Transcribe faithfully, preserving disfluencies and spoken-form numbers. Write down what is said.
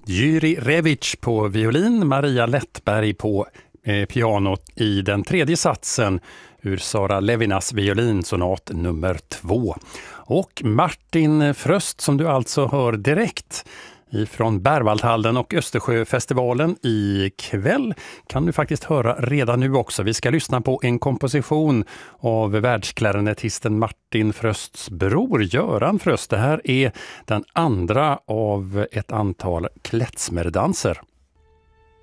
Jyri Revic på violin, Maria Lättberg på eh, pianot i den tredje satsen ur Sara Levinas violinsonat nummer två. Och Martin Fröst som du alltså hör direkt ifrån Berwaldhallen och Östersjöfestivalen i kväll kan du faktiskt höra redan nu också. Vi ska lyssna på en komposition av världsklarinetisten Martin Frösts bror Göran Fröst. Det här är den andra av ett antal klezmerdanser.